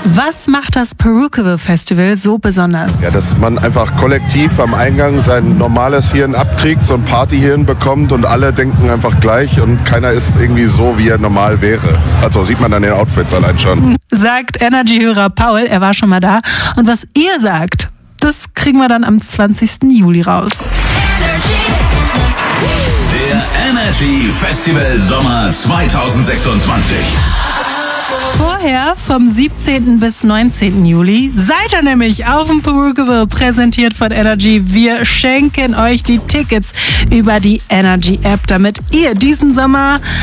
Was macht das Perukaville Festival so besonders? Ja, dass man einfach kollektiv am Eingang sein normales Hirn abkriegt, so ein Partyhirn bekommt und alle denken einfach gleich und keiner ist irgendwie so, wie er normal wäre. Also sieht man an den Outfits allein schon. Sagt Energy-Hörer Paul, er war schon mal da. Und was ihr sagt, das kriegen wir dann am 20. Juli raus. Der Energy Festival Sommer 2026. Vorher, vom 17. bis 19. Juli, seid ihr nämlich auf dem Perukaville, präsentiert von Energy. Wir schenken euch die Tickets über die Energy App, damit ihr diesen Sommer